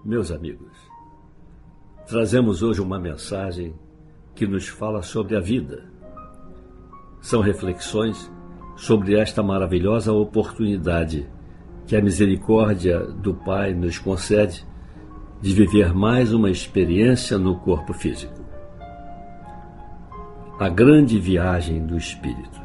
Meus amigos, trazemos hoje uma mensagem que nos fala sobre a vida. São reflexões sobre esta maravilhosa oportunidade que a misericórdia do Pai nos concede de viver mais uma experiência no corpo físico. A grande viagem do Espírito.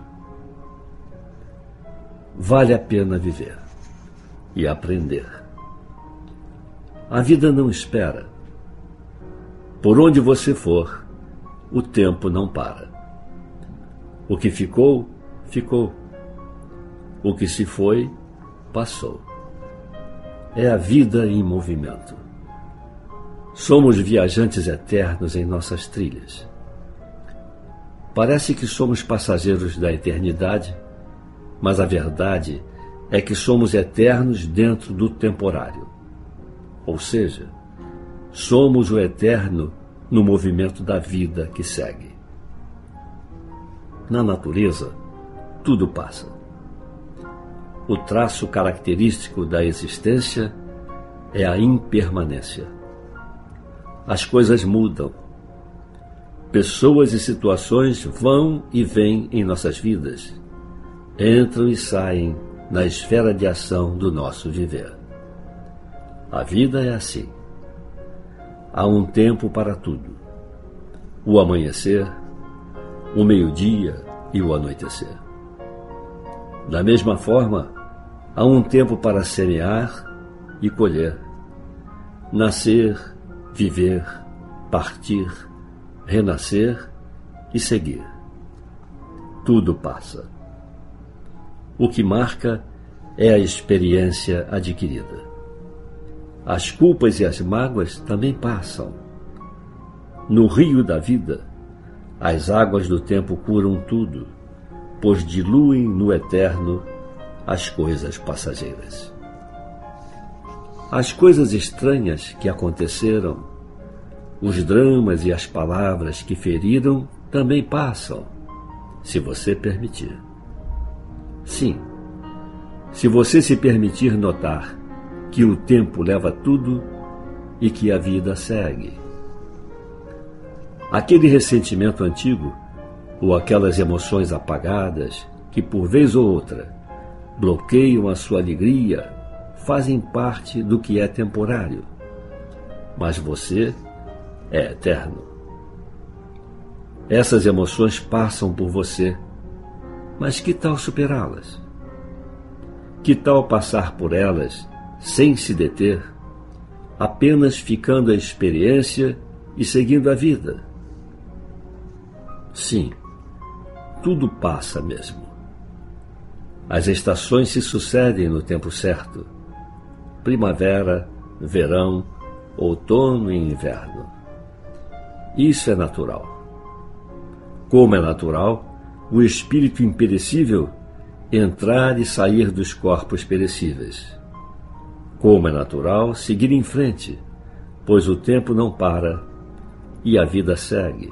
Vale a pena viver e aprender. A vida não espera. Por onde você for, o tempo não para. O que ficou, ficou. O que se foi, passou. É a vida em movimento. Somos viajantes eternos em nossas trilhas. Parece que somos passageiros da eternidade, mas a verdade é que somos eternos dentro do temporário. Ou seja, somos o eterno no movimento da vida que segue. Na natureza, tudo passa. O traço característico da existência é a impermanência. As coisas mudam. Pessoas e situações vão e vêm em nossas vidas, entram e saem na esfera de ação do nosso viver. A vida é assim. Há um tempo para tudo. O amanhecer, o meio-dia e o anoitecer. Da mesma forma, há um tempo para semear e colher, nascer, viver, partir, renascer e seguir. Tudo passa. O que marca é a experiência adquirida. As culpas e as mágoas também passam. No rio da vida, as águas do tempo curam tudo, pois diluem no eterno as coisas passageiras. As coisas estranhas que aconteceram, os dramas e as palavras que feriram também passam, se você permitir. Sim, se você se permitir notar que o tempo leva tudo e que a vida segue. Aquele ressentimento antigo, ou aquelas emoções apagadas que, por vez ou outra, bloqueiam a sua alegria, fazem parte do que é temporário. Mas você é eterno. Essas emoções passam por você, mas que tal superá-las? Que tal passar por elas sem se deter, apenas ficando a experiência e seguindo a vida? Sim, tudo passa mesmo. As estações se sucedem no tempo certo: primavera, verão, outono e inverno. Isso é natural. Como é natural o espírito imperecível entrar e sair dos corpos perecíveis. Como é natural seguir em frente, pois o tempo não para e a vida segue.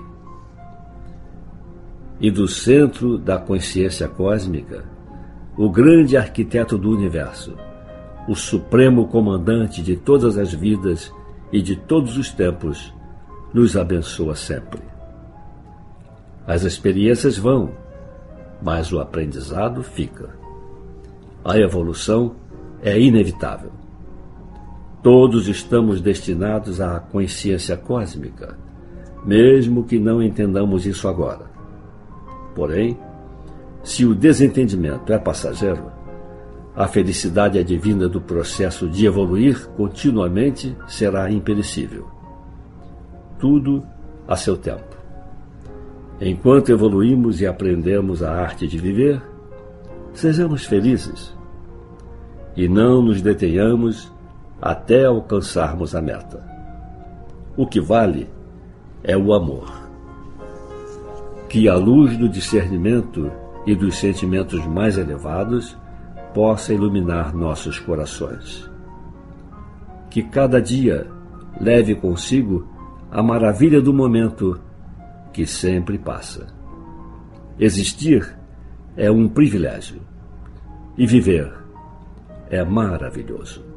E do centro da consciência cósmica, o grande arquiteto do universo, o supremo comandante de todas as vidas e de todos os tempos, nos abençoa sempre. As experiências vão, mas o aprendizado fica. A evolução é inevitável. Todos estamos destinados à consciência cósmica, mesmo que não entendamos isso agora. Porém, se o desentendimento é passageiro, a felicidade advinda do processo de evoluir continuamente será imperecível. Tudo a seu tempo. Enquanto evoluímos e aprendemos a arte de viver, sejamos felizes e não nos detenhamos até alcançarmos a meta. O que vale é o amor. Que a luz do discernimento e dos sentimentos mais elevados possa iluminar nossos corações. Que cada dia leve consigo a maravilha do momento que sempre passa. Existir é um privilégio e viver é maravilhoso.